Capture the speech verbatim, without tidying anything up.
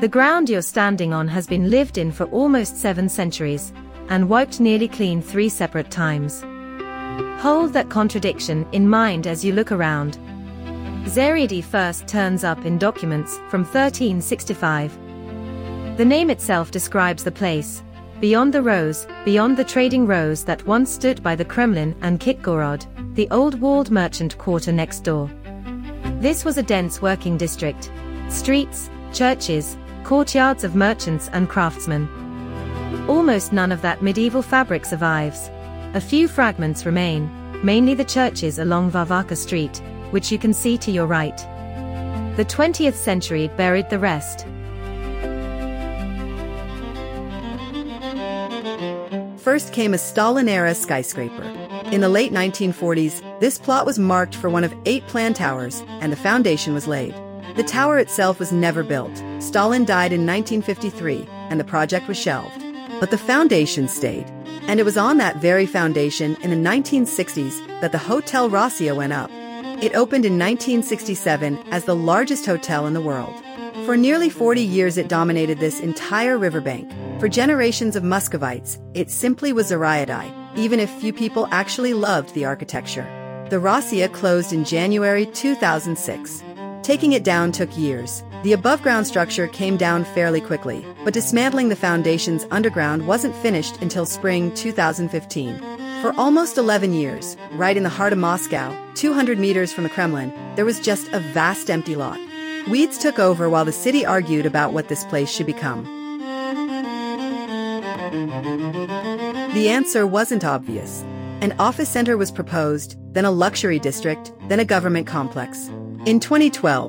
The ground you're standing on has been lived in for almost seven centuries, and wiped nearly clean three separate times. Hold that contradiction in mind as you look around. Zaryadye first turns up in documents from thirteen sixty-five. The name itself describes the place, beyond the rows, beyond the trading rows that once stood by the Kremlin and Kitgorod, the old walled merchant quarter next door. This was a dense working district. Streets, churches, courtyards of merchants and craftsmen. Almost none of that medieval fabric survives. A few fragments remain, mainly the churches along Varvaka Street, which you can see to your right. The twentieth century buried the rest. First came a Stalin-era skyscraper. In the late nineteen forties, this plot was marked for one of eight planned towers, and the foundation was laid. The tower itself was never built. Stalin died in nineteen fifty-three, and the project was shelved. But the foundation stayed. And it was on that very foundation in the nineteen sixties that the Hotel Rossiya went up. It opened in nineteen sixty-seven as the largest hotel in the world. For nearly forty years it dominated this entire riverbank. For generations of Muscovites, it simply was Zaryadye, even if few people actually loved the architecture. The Rossiya closed in January two thousand six. Taking it down took years. The above-ground structure came down fairly quickly, but dismantling the foundations underground wasn't finished until spring two thousand fifteen. For almost eleven years, right in the heart of Moscow, two hundred meters from the Kremlin, there was just a vast empty lot. Weeds took over while the city argued about what this place should become. The answer wasn't obvious. An office center was proposed, then a luxury district, then a government complex. In twenty twelve,